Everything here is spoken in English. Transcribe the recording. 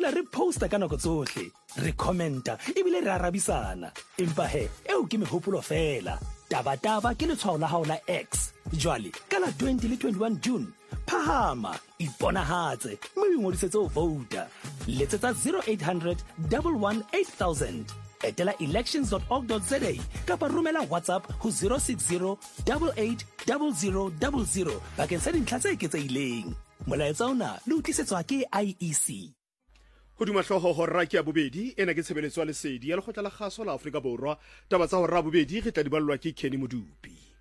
dula re posta ka nako tsohle, re commenta ebile re arabisana. Empa eo ke mehopolo fela. Taba ke letshwao la hao la X. Jwale ka la 20 le 21 June, phahama, iponahatse, mme o ngodisetse ho vouta. Letsetsa 0800 118 8000. Etela elections.org.za kapa romela WhatsApp ho 060 88 0000 bakeng sa dintlha tse eketsehileng. Molaetsa ona le utlwisetswa ke IEC. Hodima hloho hora ke ya bobedi ena ke tshebeletso ya lesedi ya lekgotla la kgaso la Afrika Borwa. Taba tsa hora bobedi re tla di ballwa ke Kenny Modupi.